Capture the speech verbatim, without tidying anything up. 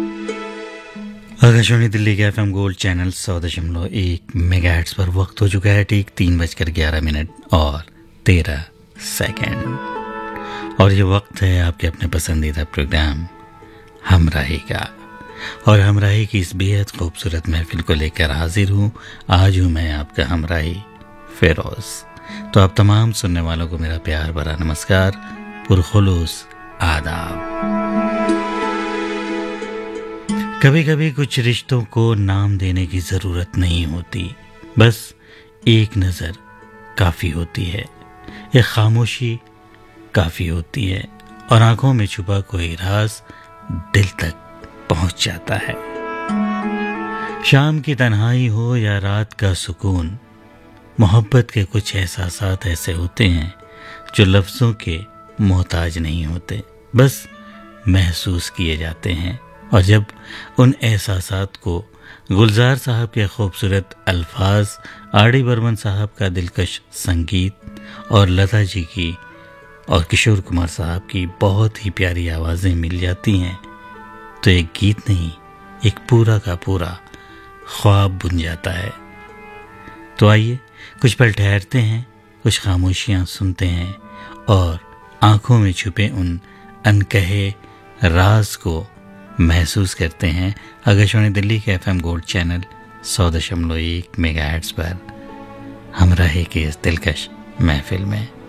आकाशवाणी दिल्ली के FM gold channel सौ दशमलव एक मेगाहर्ट्ज पर वक्त हो चुका है ठीक तीन बजकर ग्यारह मिनट और तेरह सेकंड और ये वक्त है आपके अपने पसंदीदा प्रोग्राम हमराही का। और हमराही की इस बेहद खूबसूरत महफिल को लेकर हाजिर हूँ। आज हूँ मैं आपका हमराही फिरोज। तो आप तमाम सुनने वालों को मेरा प्यार भरा नमस्कार, पुरखुलूस आदाब। कभी कभी कुछ रिश्तों को नाम देने की ज़रूरत नहीं होती, बस एक नज़र काफ़ी होती है, एक खामोशी काफ़ी होती है और आंखों में छुपा कोई राज दिल तक पहुंच जाता है। शाम की तन्हाई हो या रात का सुकून, मोहब्बत के कुछ एहसासात ऐसे होते हैं जो लफ्ज़ों के मोहताज नहीं होते, बस महसूस किए जाते हैं। और जब उन एहसासात को गुलजार साहब के खूबसूरत अल्फाज, आर डी बर्मन साहब का दिलकश संगीत और लता जी की और किशोर कुमार साहब की बहुत ही प्यारी आवाज़ें मिल जाती हैं तो एक गीत नहीं, एक पूरा का पूरा ख्वाब बुन जाता है। तो आइए कुछ पल ठहरते हैं, कुछ खामोशियाँ सुनते हैं और आंखों में छुपे उन अनकहे राज को महसूस करते हैं। आकाशवाणी दिल्ली के एफएम गोल्ड चैनल सौ दशमलव एक मेगाहर्ट्ज पर हमराही की इस दिलकश महफिल में।